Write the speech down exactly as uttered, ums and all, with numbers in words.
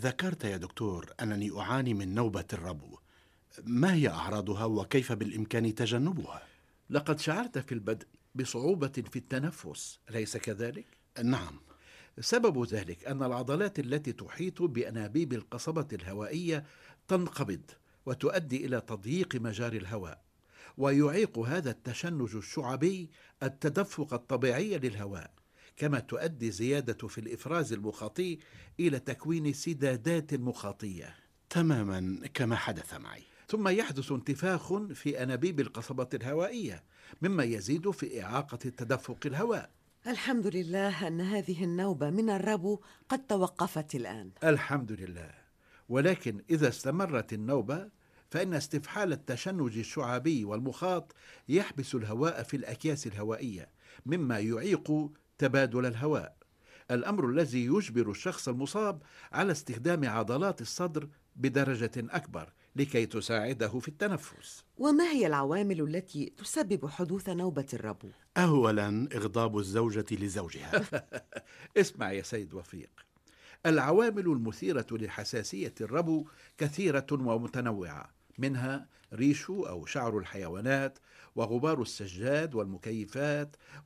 ذكرت يا دكتور أنني أعاني من نوبة الربو. ما هي أعراضها وكيف بالإمكان تجنبها؟ لقد شعرت في البدء بصعوبة في التنفس، أليس كذلك؟ نعم. سبب ذلك أن العضلات التي تحيط بأنابيب القصبة الهوائية تنقبض وتؤدي إلى تضييق مجاري الهواء، ويعيق هذا التشنج الشعبي التدفق الطبيعي للهواء، كما تؤدي زيادة في الإفراز المخاطي إلى تكوين سدادات مخاطية. تماما كما حدث معي. ثم يحدث انتفاخ في أنابيب القصبة الهوائية، مما يزيد في إعاقة تدفق الهواء. الحمد لله أن هذه النوبة من الربو قد توقفت الآن. الحمد لله. ولكن إذا استمرت النوبة فإن استفحال التشنج الشعابي والمخاط يحبس الهواء في الأكياس الهوائية، مما يعيق تبادل الهواء، الأمر الذي يجبر الشخص المصاب على استخدام عضلات الصدر بدرجة أكبر لكي تساعده في التنفس. وما هي العوامل التي تسبب حدوث نوبة الربو؟ أولا إغضاب الزوجة لزوجها. اسمع يا سيد وفيق، العوامل المثيرة لحساسية الربو كثيرة ومتنوعة، منها ريش أو شعر الحيوانات، وغبار السجاد والمكيفات،